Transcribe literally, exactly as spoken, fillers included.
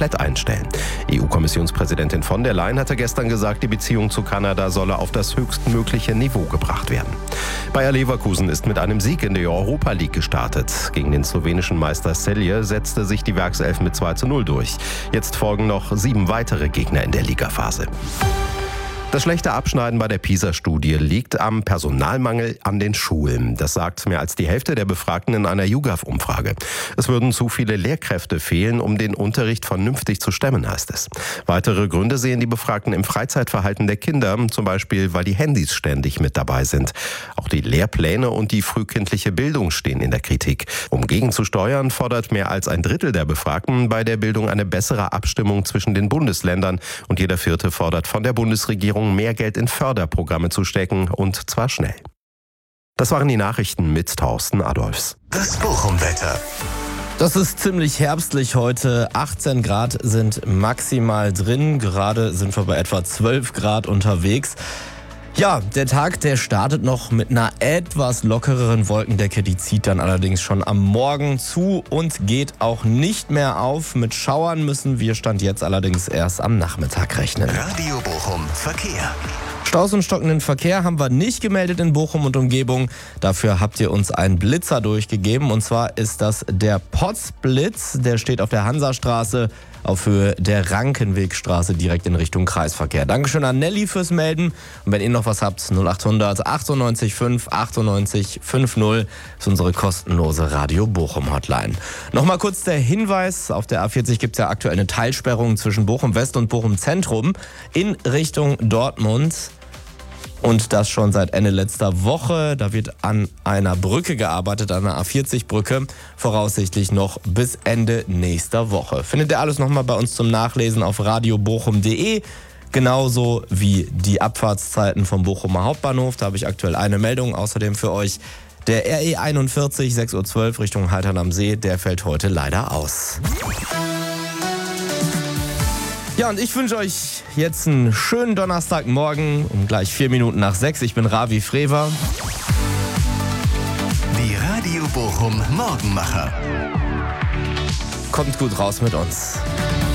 komplett einstellen. E U-Kommissionspräsidentin von der Leyen hatte gestern gesagt, die Beziehung zu Kanada solle auf das höchstmögliche Niveau gebracht werden. Bayer Leverkusen ist mit einem Sieg in der Europa League gestartet. Gegen den slowenischen Meister Celje setzte sich die Werkself mit zwei zu null durch. Jetzt folgen noch sieben weitere Gegner in der Ligaphase. Das schlechte Abschneiden bei der PISA-Studie liegt am Personalmangel an den Schulen. Das sagt mehr als die Hälfte der Befragten in einer YouGov-Umfrage. Es würden zu viele Lehrkräfte fehlen, um den Unterricht vernünftig zu stemmen, heißt es. Weitere Gründe sehen die Befragten im Freizeitverhalten der Kinder, zum Beispiel, weil die Handys ständig mit dabei sind. Auch die Lehrpläne und die frühkindliche Bildung stehen in der Kritik. Um gegenzusteuern, fordert mehr als ein Drittel der Befragten bei der Bildung eine bessere Abstimmung zwischen den Bundesländern. Und jeder Vierte fordert von der Bundesregierung, mehr Geld in Förderprogramme zu stecken, und zwar schnell. Das waren die Nachrichten mit Thorsten Adolfs. Das Bochum-Wetter. Das ist ziemlich herbstlich heute. achtzehn Grad sind maximal drin. Gerade sind wir bei etwa zwölf Grad unterwegs. Ja, der Tag, der startet noch mit einer etwas lockereren Wolkendecke. Die zieht dann allerdings schon am Morgen zu und geht auch nicht mehr auf. Mit Schauern müssen wir Stand jetzt allerdings erst am Nachmittag rechnen. Radio Bochum Verkehr. Staus und stockenden Verkehr haben wir nicht gemeldet in Bochum und Umgebung. Dafür habt ihr uns einen Blitzer durchgegeben. Und zwar ist das der Potzblitz. Der steht auf der Hansastraße auf Höhe der Rankenwegstraße direkt in Richtung Kreisverkehr. Dankeschön an Nelly fürs Melden. Und wenn ihr noch was habt, null achthundert achtundneunzig fünf achtundneunzig fünfzig ist unsere kostenlose Radio Bochum Hotline. Nochmal kurz der Hinweis, auf der A vierzig gibt es ja aktuell eine Teilsperrung zwischen Bochum West und Bochum Zentrum in Richtung Dortmund. Und das schon seit Ende letzter Woche. Da wird an einer Brücke gearbeitet, an der A vierzig Brücke, voraussichtlich noch bis Ende nächster Woche. Findet ihr alles nochmal bei uns zum Nachlesen auf radio bochum punkt de. Genauso wie die Abfahrtszeiten vom Bochumer Hauptbahnhof. Da habe ich aktuell eine Meldung außerdem für euch. Der R E einundvierzig, sechs Uhr zwölf Richtung Haltern am See, der fällt heute leider aus. Ja, und ich wünsche euch jetzt einen schönen Donnerstagmorgen um gleich vier Minuten nach sechs. Ich bin Ravi Frewer. Die Radio Bochum Morgenmacher. Kommt gut raus mit uns.